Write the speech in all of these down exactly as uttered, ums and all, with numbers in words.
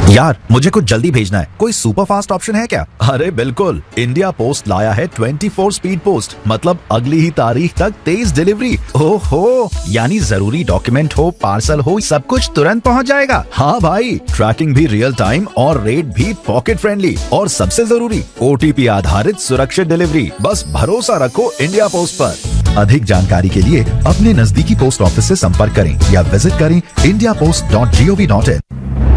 यार मुझे कुछ जल्दी भेजना है, कोई सुपर फास्ट ऑप्शन है क्या? अरे बिल्कुल, इंडिया पोस्ट लाया है ट्वेंटी फोर स्पीड पोस्ट, मतलब अगली ही तारीख तक तेज डिलीवरी। ओहो, यानी जरूरी डॉक्यूमेंट हो, पार्सल हो, सब कुछ तुरंत पहुंच जाएगा। हाँ भाई, ट्रैकिंग भी रियल टाइम और रेट भी पॉकेट फ्रेंडली, और सबसे जरूरी ओटीपी आधारित सुरक्षित डिलीवरी। बस भरोसा रखो इंडिया पोस्ट पर। अधिक जानकारी के लिए अपने नजदीकी पोस्ट ऑफिस से संपर्क करें या विजिट करें India post dot G O V dot in.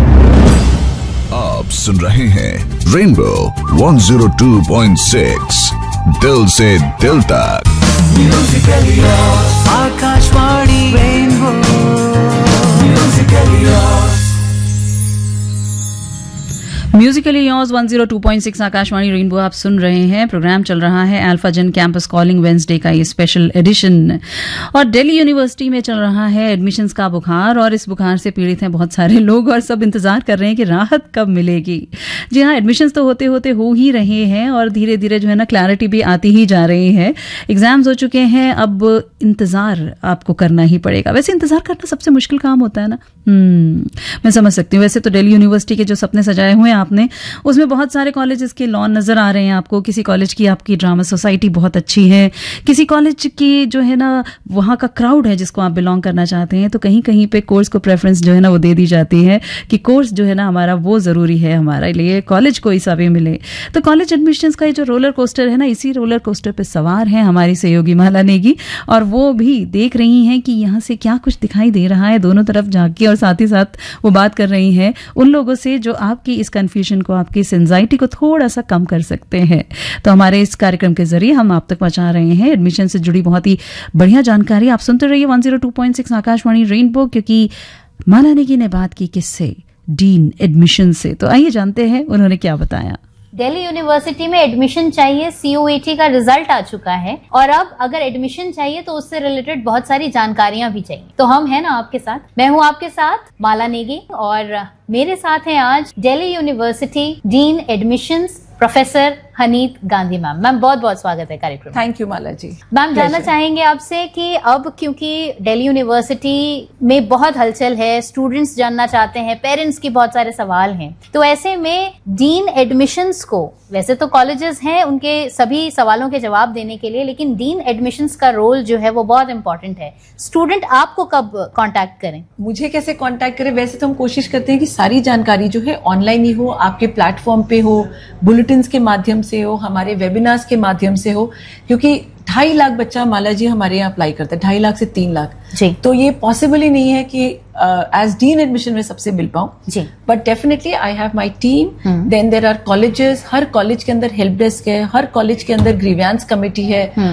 आप सुन रहे हैं rainbow one zero two point six, दिल से दिल तक। Akashvani rainbow Musically yours one zero two point six Akashvani rainbow आप सुन रहे हैं। प्रोग्राम चल रहा है अल्फा जन कैंपस कॉलिंग वेंसडे का ये स्पेशल एडिशन, और दिल्ली यूनिवर्सिटी में चल रहा है एडमिशन्स का बुखार, और इस बुखार से पीड़ित हैं बहुत सारे लोग और सब इंतजार कर रहे हैं कि राहत कब मिलेगी। जी हाँ, एडमिशन्स तो होते होते हो ही रहे हैं और धीरे धीरे जो है ना क्लैरिटी भी आती ही जा रही है। एग्जाम्स हो चुके हैं, अब इंतजार आपको करना ही पड़ेगा। वैसे इंतजार करना सबसे मुश्किल काम होता है ना। हम्म मैं समझ सकती हूँ। वैसे तो दिल्ली यूनिवर्सिटी के जो सपने सजाए हुए हैं आपने, उसमें बहुत सारे कॉलेजेस के लॉन नजर आ रहे हैं आपको। किसी कॉलेज की आपकी ड्रामा सोसाइटी बहुत अच्छी है, किसी कॉलेज की जो है ना वहाँ का क्राउड है जिसको आप बिलोंग करना चाहते हैं, तो कहीं कहीं पे कोर्स को प्रेफरेंस जो है ना वो दे दी जाती है कि कोर्स जो है ना हमारा वो जरूरी है हमारे लिए, कॉलेज कोई सा भी मिले। तो कॉलेज एडमिशन्स का ये जो रोलर कोस्टर है ना, इसी रोलर कोस्टर पे सवार है हमारी सहयोगी माला नेगी, और वो भी देख रही हैं कि यहाँ से क्या कुछ दिखाई दे रहा है दोनों तरफ झांक के, और साथ ही साथ वो बात कर रही हैं उन लोगों से जो आपकी इस कंफ्यूजन को, आपकी इस एंजाइटी को थोड़ा सा कम कर सकते हैं। तो हमारे इस कार्यक्रम के जरिए हम आप तक पहुंचा रहे हैं एडमिशन से जुड़ी बहुत ही बढ़िया जानकारी। आप सुनते रहिए one zero two point six Akashvani rainbow, क्योंकि माला नेगी ने बात की किससे? डीन एडमिशन से। तो आइए जानते हैं उन्होंने क्या बताया। दिल्ली यूनिवर्सिटी में एडमिशन चाहिए, सी ओ ई टी का रिजल्ट आ चुका है, और अब अगर एडमिशन चाहिए तो उससे रिलेटेड बहुत सारी जानकारियां भी चाहिए। तो हम हैं ना आपके साथ, मैं हूं आपके साथ माला नेगी, और मेरे साथ हैं आज Delhi university dean admissions professor हनीत Gandhi ma'am. Ma'am बहुत बहुत स्वागत है कार्यक्रम। Thank you Mala ji. Ma'am जानना चाहेंगे आपसे कि अब क्योंकि दिल्ली यूनिवर्सिटी में बहुत हलचल है, स्टूडेंट्स जानना चाहते हैं, पेरेंट्स की बहुत सारे सवाल हैं, तो ऐसे में डीन एडमिशंस को, वैसे तो कॉलेजेस हैं उनके सभी सवालों के जवाब देने के लिए, लेकिन डीन एडमिशंस का रोल जो है वो बहुत इंपॉर्टेंट है। स्टूडेंट आपको कब कॉन्टैक्ट करें? मुझे कैसे कॉन्टैक्ट करें? वैसे तो हम कोशिश करते हैं कि सारी जानकारी जो है ऑनलाइन ही हो, आपके प्लेटफॉर्म पे हो, बुलेटिन्स के माध्यम से हो, हमारे वेबिनार्स के माध्यम से हो, क्योंकि ढाई लाख बच्चा माला जी हमारे यहाँ अप्लाई करता है, ढाई लाख से तीन लाख जी। तो ये पॉसिबल ही नहीं है कि एज डीन एडमिशन में सबसे मिल पाऊं जी। But definitely I have my team, then there are colleges, her college के अंदर हेल्प डेस्क है, हर कॉलेज के अंदर ग्रीवेंस कमेटी है,